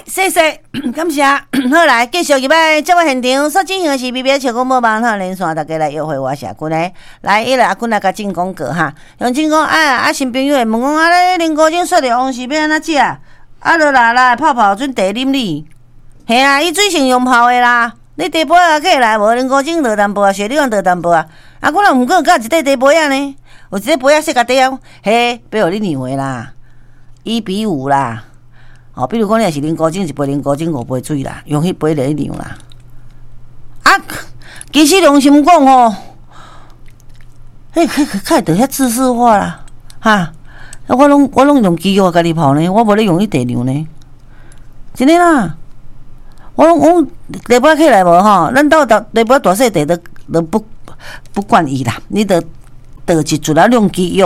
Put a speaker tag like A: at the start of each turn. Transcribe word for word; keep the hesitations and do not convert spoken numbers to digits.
A: 谢谢，感谢。好来，继续入来节目现场所进行的是 B B S 笑广播网哈连线，大家来约会我社群的。来，伊来阿君来甲进广告哈，用进讲啊啊新朋友会问讲啊咧啉高精雪的王是要安怎食？啊，落来来泡泡准茶啉哩。嘿啊，伊水性用泡的啦。你茶杯啊起来无啉高精落淡薄啊，雪你用倒淡薄啊。啊，我若毋过甲一块茶杯啊呢，有一个杯啊细甲掉，嘿，要互你量的啦，一比五啦。哦，比如讲，你若是啉高精一杯，啉高精五杯水啦，用迄杯来量啦。啊，其实良心讲吼，迄迄较会得遐自私化啦，哈！我拢我拢用机油家己泡呢，我无咧用迄茶量呢，真诶啦。我拢我茶杯起来无吼，咱兜茶杯大细茶都都不不管伊啦，你得倒一注啊，用机油。